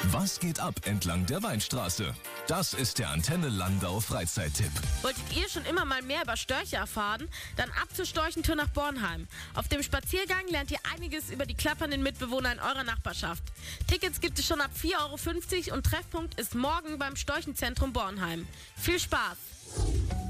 Was geht ab entlang der Weinstraße? Das ist der Antenne Landau Freizeittipp. Wolltet ihr schon immer mal mehr über Störche erfahren? Dann ab zur Storchentour nach Bornheim. Auf dem Spaziergang lernt ihr einiges über die klappernden Mitbewohner in eurer Nachbarschaft. Tickets gibt es schon ab 4,50 € und Treffpunkt ist morgen beim Storchenzentrum Bornheim. Viel Spaß!